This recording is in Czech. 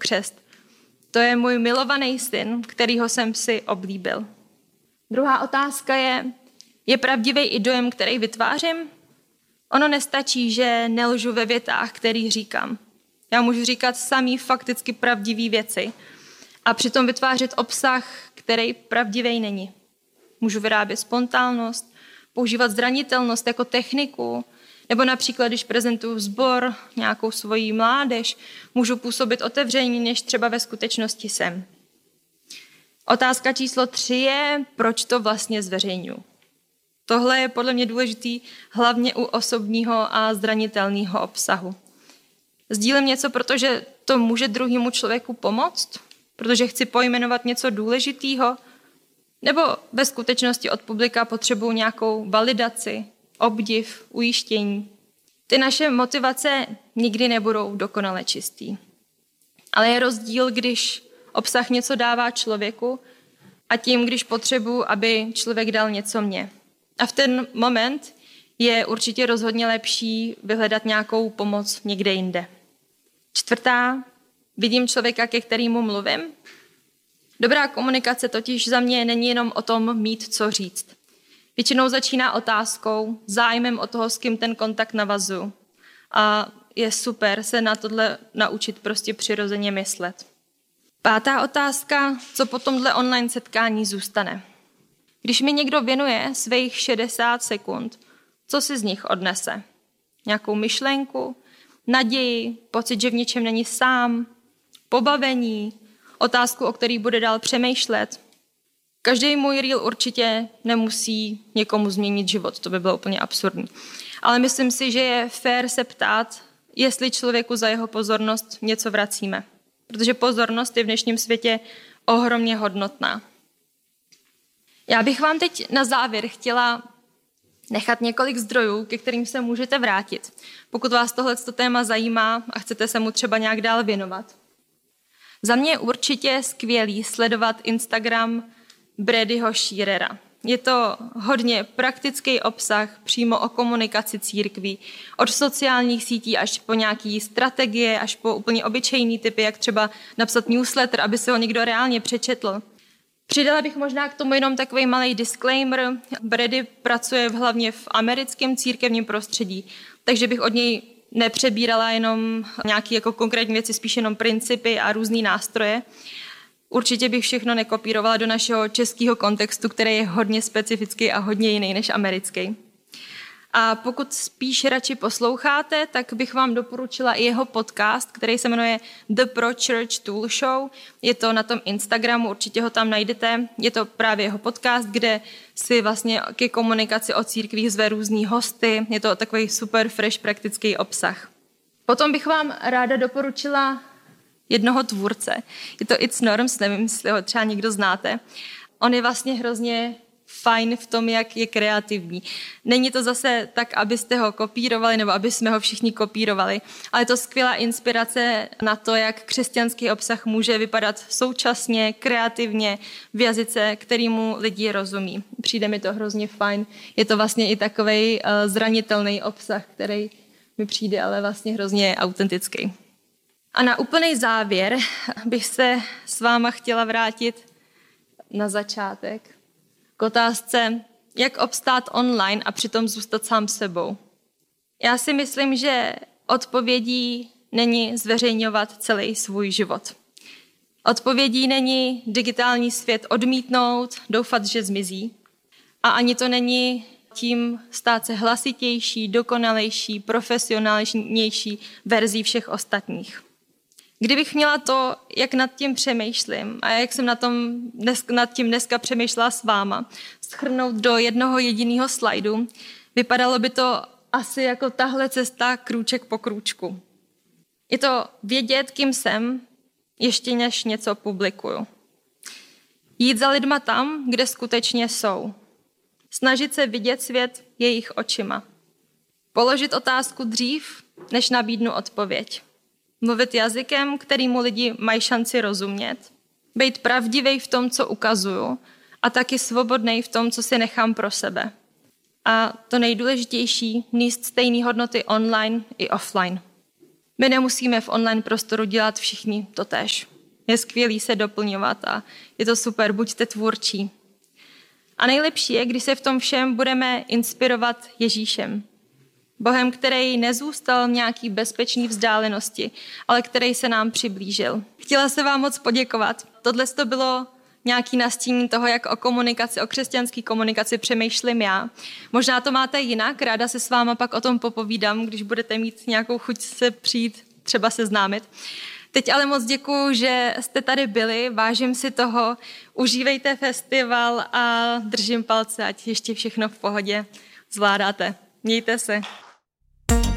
křest. To je můj milovaný syn, kterýho jsem si oblíbil. Druhá otázka je pravdivý i dojem, který vytvářím? Ono nestačí, že nelžu ve větách, který říkám. Já můžu říkat samý fakticky pravdivý věci a přitom vytvářet obsah, který pravdivý není. Můžu vyrábět spontánnost, používat zranitelnost jako techniku, nebo například, když prezentuju sbor, nějakou svoji mládež, můžu působit otevřeně, než třeba ve skutečnosti jsem. Otázka číslo 3 je, proč to vlastně zveřejňuji. Tohle je podle mě důležitý hlavně u osobního a zranitelného obsahu. Sdílím něco, protože to může druhému člověku pomoct, protože chci pojmenovat něco důležitého, nebo ve skutečnosti od publika potřebuji nějakou validaci, obdiv, ujištění. Ty naše motivace nikdy nebudou dokonale čistý. Ale je rozdíl, když obsah něco dává člověku a tím, když potřebuji, aby člověk dal něco mně. A v ten moment je určitě rozhodně lepší vyhledat nějakou pomoc někde jinde. 4. Vidím člověka, ke kterému mluvím. Dobrá komunikace totiž za mě není jenom o tom mít co říct. Většinou začíná otázkou, zájmem o toho, s kým ten kontakt navazuju. A je super se na tohle naučit prostě přirozeně myslet. 5. otázka, co po tomhle online setkání zůstane. Když mi někdo věnuje svých 60 sekund, co si z nich odnese? Nějakou myšlenku, naději, pocit, že v něčem není sám, pobavení, otázku, o který bude dál přemýšlet. Každý můj reel určitě nemusí někomu změnit život, to by bylo úplně absurdní. Ale myslím si, že je fér se ptát, jestli člověku za jeho pozornost něco vracíme. Protože pozornost je v dnešním světě ohromně hodnotná. Já bych vám teď na závěr chtěla nechat několik zdrojů, ke kterým se můžete vrátit, pokud vás tohleto téma zajímá a chcete se mu třeba nějak dál věnovat. Za mě je určitě skvělý sledovat Instagram Bradyho Shearera. Je to hodně praktický obsah přímo o komunikaci církví. Od sociálních sítí až po nějaké strategie, až po úplně obyčejný typy, jak třeba napsat newsletter, aby se ho někdo reálně přečetl. Přidala bych možná k tomu jenom takový malý disclaimer. Brady pracuje hlavně v americkém církevním prostředí, takže bych od něj nepřebírala jenom nějaké jako konkrétní věci, spíš jenom principy a různý nástroje. Určitě bych všechno nekopírovala do našeho českého kontextu, který je hodně specifický a hodně jiný než americký. A pokud spíš radši posloucháte, tak bych vám doporučila i jeho podcast, který se jmenuje The Pro Church Tool Show. Je to na tom Instagramu, určitě ho tam najdete. Je to právě jeho podcast, kde si vlastně ke komunikaci o církvích zve různý hosty. Je to takový super fresh praktický obsah. Potom bych vám ráda doporučila jednoho tvůrce. Je to It's Norms, nevím, jestli ho třeba někdo znáte. On je vlastně hrozně fajn v tom, jak je kreativní. Není to zase tak, abyste ho kopírovali, nebo aby jsme ho všichni kopírovali, ale je to skvělá inspirace na to, jak křesťanský obsah může vypadat současně, kreativně, v jazyce, kterýmu lidi rozumí. Přijde mi to hrozně fajn. Je to vlastně i takovej zranitelný obsah, který mi přijde ale vlastně hrozně autentický. A na úplný závěr bych se s váma chtěla vrátit na začátek k otázce, jak obstát online a přitom zůstat sám sebou. Já si myslím, že odpovědí není zveřejňovat celý svůj život. Odpovědí není digitální svět odmítnout, doufat, že zmizí. A ani to není tím stát se hlasitější, dokonalejší, profesionálnější verzí všech ostatních. Kdybych měla to, jak nad tím přemýšlím a jak jsem nad tím dneska přemýšlela s váma, shrnout do jednoho jediného slajdu, vypadalo by to asi jako tahle cesta krůček po krůčku. Je to vědět, kým jsem, ještě než něco publikuju. Jít za lidma tam, kde skutečně jsou. Snažit se vidět svět jejich očima. Položit otázku dřív, než nabídnu odpověď. Mluvit jazykem, kterýmu lidi mají šanci rozumět. Být pravdivý v tom, co ukazuju a taky svobodnej v tom, co si nechám pro sebe. A to nejdůležitější, nést stejné hodnoty online i offline. My nemusíme v online prostoru dělat všichni totéž. Je skvělý se doplňovat a je to super, buďte tvůrčí. A nejlepší je, když se v tom všem budeme inspirovat Ježíšem. Bohem, který nezůstal v nějaký bezpečný vzdálenosti, ale který se nám přiblížil. Chtěla se vám moc poděkovat. Tohle to bylo nějaký nastínění toho, jak o komunikaci, o křesťanské komunikaci přemýšlím já. Možná to máte jinak, ráda se s váma pak o tom popovídám, když budete mít nějakou chuť se přijít třeba seznámit. Teď ale moc děkuju, že jste tady byli, vážím si toho, užívejte festival a držím palce, ať ještě všechno v pohodě zvládáte. Mějte se.